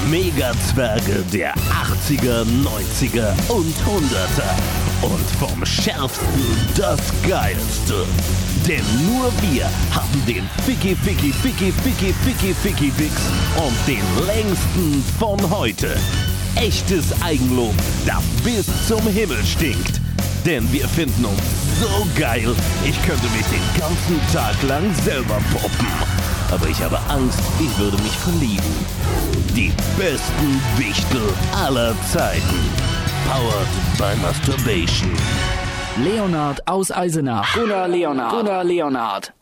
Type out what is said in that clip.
Megazwerge der 80er, 90er und 100er. Und vom Schärfsten das Geilste. Denn nur wir haben den Ficky Ficky Ficky Ficky Ficky Ficky Fix und den längsten von heute. Echtes Eigenlob, das bis zum Himmel stinkt. Denn wir finden uns so geil, ich könnte mich den ganzen Tag lang selber poppen. Aber ich habe Angst, ich würde mich verlieben. Die besten Wichtel aller Zeiten. Powered by Masturbation. Leonhard aus Eisenach. Gunnar Leonhard.